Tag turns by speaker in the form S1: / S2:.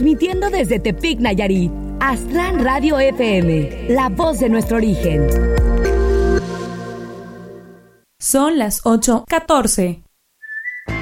S1: transmitiendo desde Tepic, Nayarit. Aztlán Radio FM, la voz de nuestro origen.
S2: Son las 8:14.